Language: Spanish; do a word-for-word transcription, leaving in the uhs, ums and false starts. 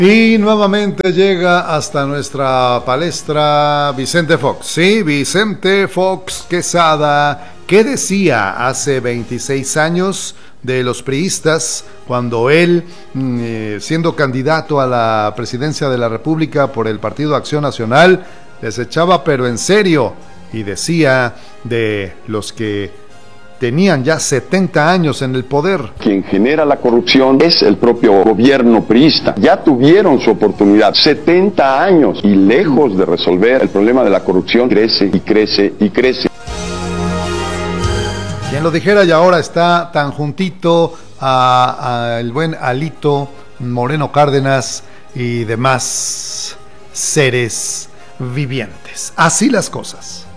Y nuevamente llega hasta nuestra palestra Vicente Fox. Sí, Vicente Fox Quesada. ¿Qué decía hace veintiséis años de los priistas cuando él, eh, siendo candidato a la presidencia de la República por el Partido Acción Nacional, les echaba pero en serio y decía de los que tenían ya setenta años en el poder? Quien genera la corrupción es el propio gobierno priista. Ya tuvieron su oportunidad, setenta años, y lejos de resolver el problema de la corrupción, crece y crece y crece. Quien lo dijera, y ahora está tan juntito a, a el buen Alito Moreno Cárdenas y demás seres vivientes. Así las cosas.